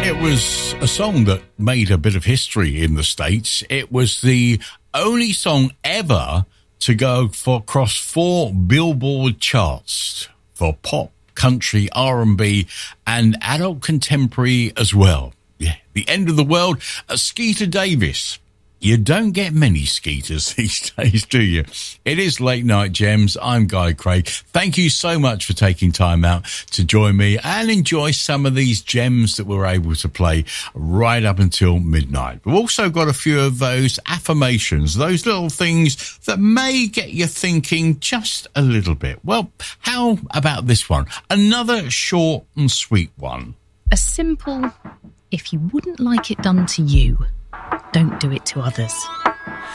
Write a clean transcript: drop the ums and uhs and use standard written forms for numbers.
It was a song that made a bit of history in the States. It was the only song ever to go across 4 Billboard charts for pop, country, R&B, and adult contemporary as well. Yeah, The End of the World, Skeeter Davis. You don't get many Skeeters these days, do you? It is Late Night Gems. I'm Guy Craig. Thank you so much for taking time out to join me and enjoy some of these gems that we're able to play right up until midnight. We've also got a few of those affirmations, those little things that may get you thinking just a little bit. Well, how about this one? Another short and sweet one. A simple, if you wouldn't like it done to you, don't do it to others.